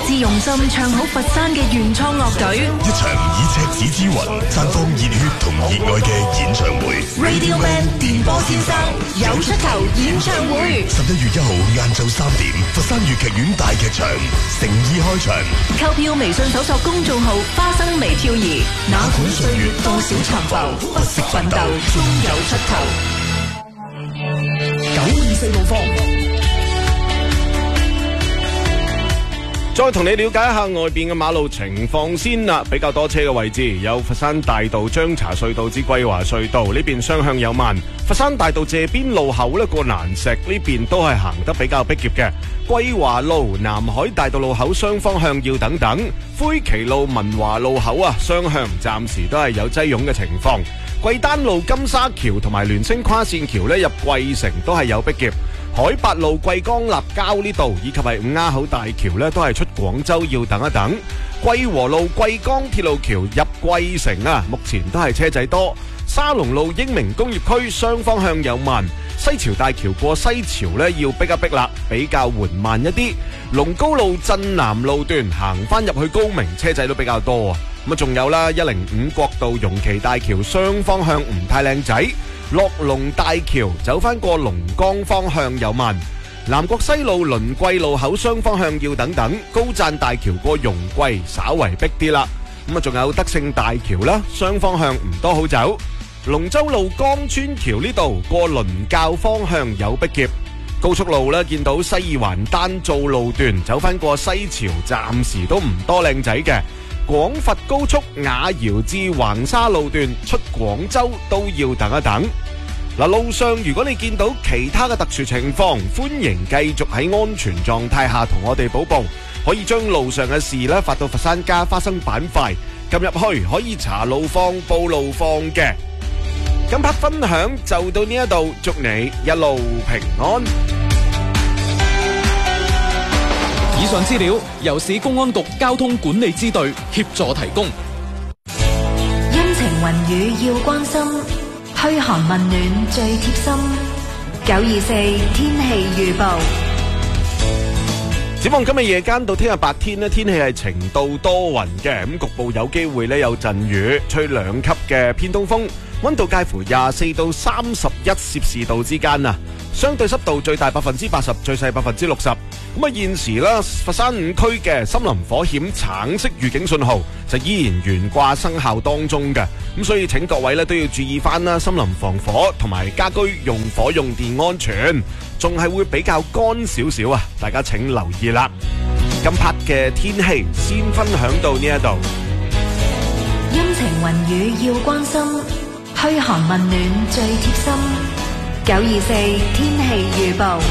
自用心唱好佛山嘅原創樂隊， 一場以赤子之魂綻放熱血同熱愛嘅演唱會。 Radio Man 電波先生有出頭演唱會 11月1號晏晝3點，佛山粵劇院大劇場誠意開場。 購票微信搜索公眾號花生微跳兒，哪管歲月多少殘浮，不惜奮鬥終有出頭。 924路況。 再同你了解一下外邊嘅馬路情況先啦，比較多車嘅位置有佛山大道張茶隧道至桂華隧道呢邊雙向有慢，佛山大道謝邊路口呢過蘭石呢邊都係行得比較逼仄嘅，桂華路南海大道路口雙方向要等等，灰旗路文華路口啊雙向暫時都係有擠擁嘅情況，桂丹路金沙橋同埋聯星跨線橋呢入桂城都係有逼仄。海八路桂江立交呢度以及係五丫口大橋呢都係出廣州要等一等。桂和路桂江鐵路橋入桂城啊，目前都係車仔多。沙龍路英明工業區雙方向有慢，西樵大橋過西樵呢要逼一逼啦，比較緩慢一啲。龍高路鎮南路段行翻入去高明，車仔都比較多啊。咁啊，仲有啦，105國道容旗大橋雙方向唔太靚仔。樂龍大橋走返過龍崗方向有慢，南國西路輪桂路口雙方向要等等，高贊大橋過容桂稍為逼啲啦。咁啊，仲有德勝大橋啦，雙方向唔多好走。龍舟路江村橋呢度過倫教方向有逼仄，高速路呢見到西二環丹灶路段走返過西樵，暫時都唔多靚仔嘅。廣佛高速雅瑤至橫沙路段出廣州都要等一等。嗱，路上如果你見到其他嘅特殊情況，歡迎繼續喺安全狀態下同我哋補報，可以將路上嘅事呢發到佛山加花生板塊，撳入去可以查路況報路況嘅。今 part 分享就到呢一度，祝你一路平安。 以上資料由市公安局交通管理支隊協助提供。 陰晴雲雨要關心，噓寒問暖最貼心。924天氣預報。 展望今日夜間到聽日白天呢，天氣係晴到多雲嘅，咁局部有機會呢有陣雨，吹2級嘅偏東風，溫度介乎24到31攝氏度之間啊。相對濕度最大80%，最細60%。咁啊，現時啦，佛山5區嘅森林火險橙色預警信號就依然懸掛生效當中嘅。咁所以請各位咧都要注意翻啦，森林防火同埋家居用火用電安全，仲係會比較乾少少啊！大家請留意啦。今 part 嘅天氣先分享到呢一度。 陰晴雲雨要關心，噓寒問暖最貼心。924天氣預報。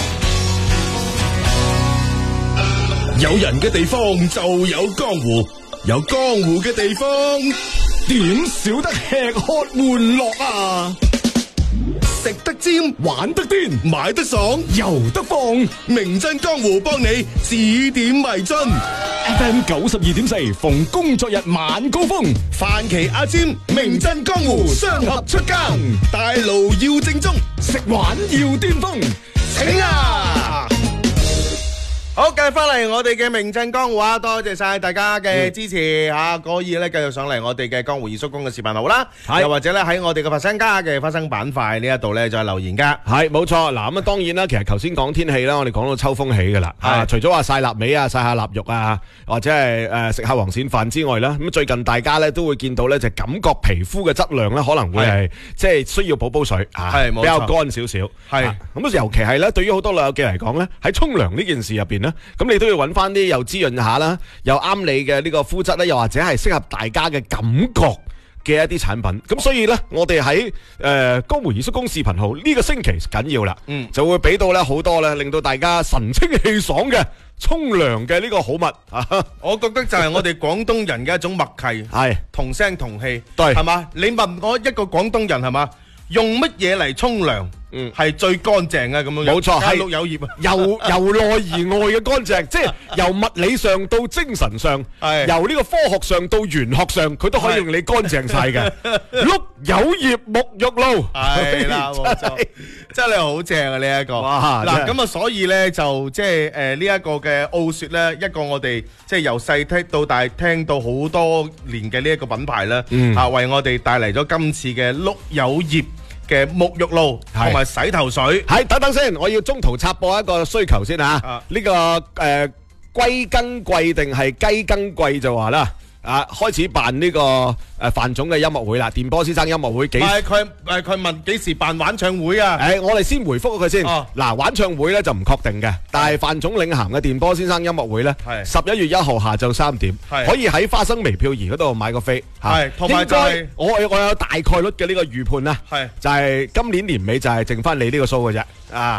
有人嘅地方就有江湖，有江湖嘅地方點少得吃喝玩樂啊！食得尖，玩得癲，買得爽，遊得放，名震江湖幫你指點迷津。FM 92.4，逢工作日晚高峰，范琪阿尖，名震江湖，雙合出更，大路要正宗，食玩要巔峰，請啊！ 好，繼續翻嚟我哋嘅名震江湖啊！多謝晒大家嘅支持啊！可以咧繼續上嚟我哋嘅江湖二叔公嘅視頻號啦，又或者咧喺我哋嘅佛山家嘅花生板塊呢一度咧再留言噶。 係冇錯，嗱咁啊，當然啦，其實頭先講天氣啦，我哋講到秋風起噶啦，除咗話曬臘味啊、曬下臘肉啊，或者係食下黃鱔飯之外啦，咁最近大家咧都會見到咧就感覺皮膚嘅質量咧可能會係即係需要補補水啊，比較乾少少。係咁尤其係咧，對於好多老友記嚟講咧，喺沖涼呢件事入邊咧。咁你都要揾翻啲又滋潤下啦，又啱你嘅呢個膚質咧，又或者係適合大家嘅感覺嘅一啲產品。咁所以咧，我哋喺江湖二叔公視頻號呢個星期緊要啦，就會俾到咧好多咧，令到大家神清氣爽嘅沖涼嘅呢個好物啊！ 我覺得就係我哋廣東人嘅一種默契，係同聲同氣， 對， 係嘛？你問我一個廣東人係嘛，用乜嘢嚟沖涼？ 係最乾淨嘅咁樣樣。 冇錯，係綠柚葉啊， 由內而外嘅乾淨，即係由物理上到精神上，由呢個科學上到玄學上，佢都可以令你乾淨晒嘅。碌柚葉沐浴露， 係啦，冇錯，真係好正啊！呢一個哇嗱，咁啊，所以咧就即係呢一個嘅澳雪咧，一個我哋即係由細聽到大，聽到好多年嘅呢一個品牌咧，為我哋帶嚟咗今次嘅碌柚葉嘅沐浴露同埋洗頭水。 係等等先，我要中途插播一個需求先嚇。呢個龜更貴定係雞更貴就話啦。開始辦呢個范總嘅音樂會啦，電波先生音樂會幾？ 佢問幾時辦玩唱會啊？ 我哋先回覆佢先。嗱，玩唱會咧就唔確定嘅，但係范總領銜嘅電波先生音樂會咧，11月1號下晝3點，可以喺花生微票儀嗰度買個飛。係，同埋就係我有大概率嘅呢個預判啦，就係今年年尾就係剩翻你呢個 show 嘅啫。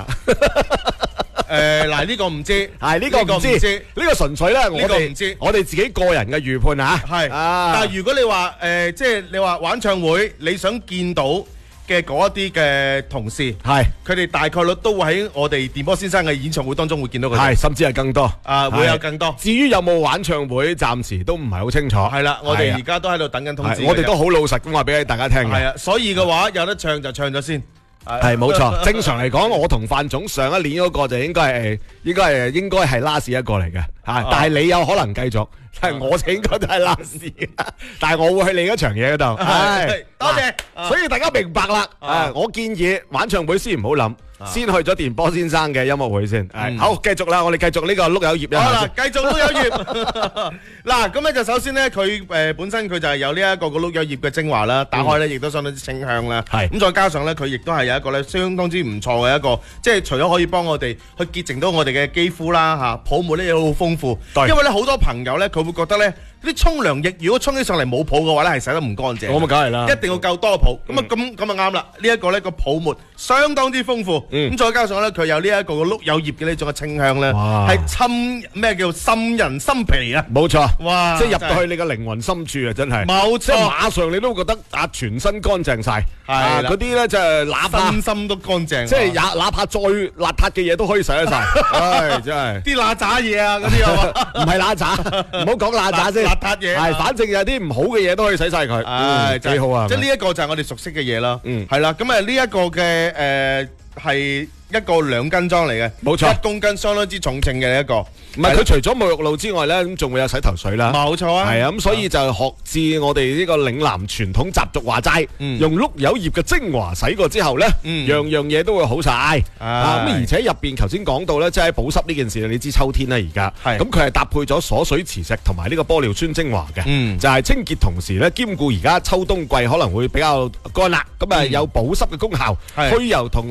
嗱，呢個唔知， 係呢個唔知，呢個純粹咧，我哋自己個人嘅預判啊。 係，但係如果你話即係你話玩唱會，你想見到嘅嗰一啲嘅同事，係佢哋大概率都會喺我哋電波先生嘅演唱會當中會見到佢哋， 係甚至係更多， 會有更多。 至於有冇玩唱會，暫時都唔係好清楚。係啦，我哋而家都喺度等緊通知。 我哋都好老實咁話俾大家聽嘅。 係啊，所以嘅話有得唱就唱咗先。 係冇錯，正常嚟講，我同范總上一年嗰個就應該係 last 一個嚟嘅嚇，但係你有可能繼續，但係我就應該都係 last，但係我會去另一場嘢嗰度。係，多謝。所以大家明白啦。我建議玩唱會先唔好諗。先去咗電波先生嘅音樂會先，好，繼續啦，我哋繼續呢個碌柚葉啦。好啦， 繼續碌柚葉。嗱，咁咧就首先咧，佢本身佢就係有呢一個個碌柚葉嘅精華啦，打開咧亦都相當之清香啦。係，咁再加上咧，佢亦都係有一個咧相當之唔錯嘅一個，即係除咗可以幫我哋去潔淨到我哋嘅肌膚啦，嚇泡沫咧又好豐富。因為咧好多朋友咧佢會覺得咧啲沖涼液如果沖起上嚟冇泡嘅話咧係洗得唔乾淨。 咁啊，梗係啦， 一定要夠多泡。咁啊咁啊啱啦，呢一個咧個泡沫相當之豐富。咁再加上咧，佢有呢一個碌柚葉嘅呢種嘅清香咧，係沁人心脾啊！ 冇錯， 哇！ 即係入到去你嘅靈魂深處啊！真係冇錯， 即係馬上你都會覺得全身乾淨晒，係嗰啲咧就係哪怕身心都乾淨， 即係哪怕再邋遢嘅嘢都可以洗得晒。唉，真係啲邋遢嘢啊，嗰啲啊， 唔係邋遢，唔好講邋遢先， 邋遢嘢係，反正有啲唔好嘅嘢都可以洗晒佢。唉，幾好啊！ 即係呢一個就係我哋熟悉嘅嘢啦。係啦，咁啊呢一個嘅係一個2斤裝嚟嘅，冇錯，1公斤相當之重稱嘅一個。 唔係佢除咗沐浴露之外咧，咁仲會有洗頭水啦。 冇錯啊， 係啊，咁所以就學至我哋呢個嶺南傳統習俗話齋，用碌柚葉嘅精華洗過之後咧，樣樣嘢都會好晒。咁而且入邊頭先講到咧，即係保濕呢件事，你知秋天啦而家，咁佢係搭配咗鎖水磁石同埋呢個玻尿酸精華嘅，就係清潔同時咧兼顧而家秋冬季可能會比較乾啦，咁啊有保濕嘅功效，去油同